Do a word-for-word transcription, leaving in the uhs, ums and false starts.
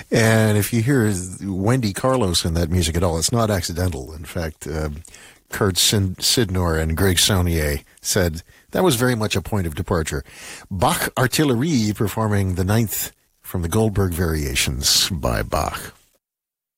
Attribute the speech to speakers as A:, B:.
A: And if you hear Wendy Carlos in that music at all, it's not accidental. In fact, uh, Kurt Sin- Sidnor and Greg Saunier said that was very much a point of departure. Bach Artillerie performing the ninth from the Goldberg Variations by Bach.